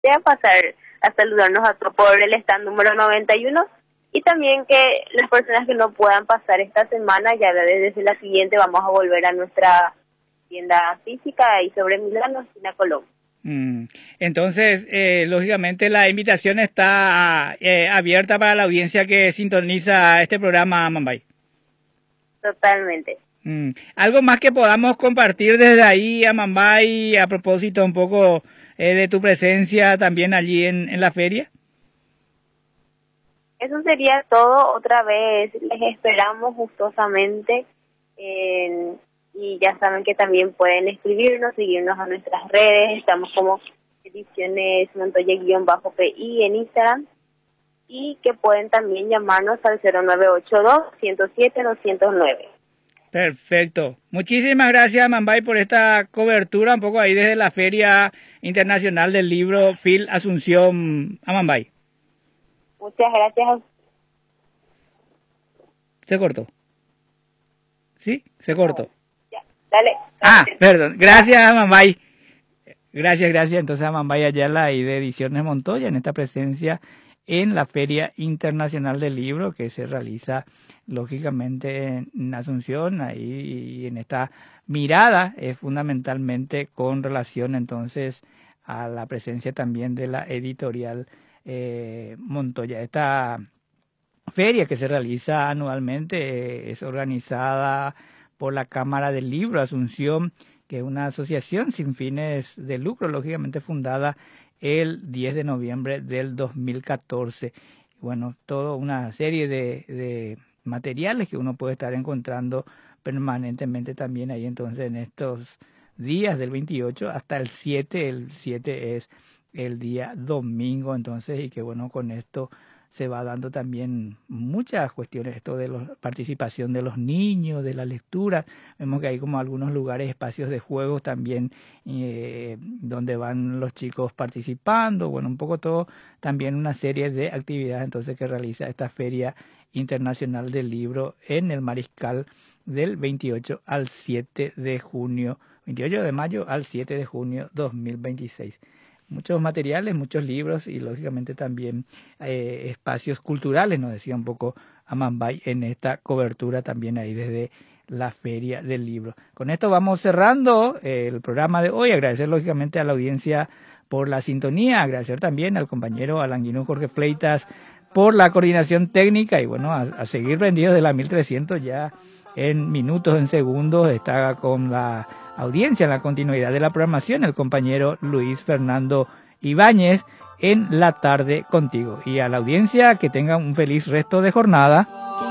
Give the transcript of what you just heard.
a pasar a saludarnos por el stand número 91 y también que las personas que no puedan pasar esta semana, ya desde la siguiente vamos a volver a nuestra tienda física ahí sobre Milano, esquina Colón. Entonces, lógicamente la invitación está abierta para la audiencia que sintoniza este programa, Amambay. Totalmente. ¿Algo más que podamos compartir desde ahí, Amambay, a propósito un poco de tu presencia también allí en la feria? Eso sería todo. Otra vez les esperamos gustosamente y ya saben que también pueden escribirnos, seguirnos a nuestras redes. Estamos como Ediciones Montoya-PI en Instagram y que pueden también llamarnos al 0982-107-209. Perfecto. Muchísimas gracias, Amambay, por esta cobertura un poco ahí desde la Feria Internacional del Libro FIL Asunción, Amambay. Muchas gracias. Se cortó. ¿Sí? Se cortó. Ya, dale. Perdón. Gracias, Amambay. Gracias. Entonces, Amambay Ayala y de Ediciones Montoya en esta presencia en la Feria Internacional del Libro que se realiza lógicamente en Asunción, ahí y en esta mirada fundamentalmente con relación entonces a la presencia también de la editorial Montoya. Esta feria que se realiza anualmente es organizada por la Cámara del Libro Asunción, que es una asociación sin fines de lucro, lógicamente fundada el 10 de noviembre del 2014. Bueno, toda una serie de materiales que uno puede estar encontrando permanentemente también ahí entonces en estos días del 28 hasta el 7. El 7 es el día domingo entonces y que bueno, con esto se va dando también muchas cuestiones, esto de la participación de los niños, de la lectura. Vemos que hay como algunos lugares, espacios de juegos también donde van los chicos participando. Bueno, un poco todo, también una serie de actividades entonces que realiza esta Feria Internacional del Libro en el Mariscal del 28 al 7 de junio, 28 de mayo al 7 de junio 2026. Muchos materiales, muchos libros y lógicamente también espacios culturales, nos decía un poco Amambay en esta cobertura también ahí desde la Feria del Libro. Con esto vamos cerrando el programa de hoy. Agradecer lógicamente a la audiencia por la sintonía, agradecer también al compañero Alan Guinú Jorge Fleitas por la coordinación técnica y bueno, a seguir rendidos de la 1300 ya en minutos, en segundos, está con la audiencia en la continuidad de la programación el compañero Luis Fernando Ibáñez en La Tarde Contigo. Y a la audiencia que tenga un feliz resto de jornada.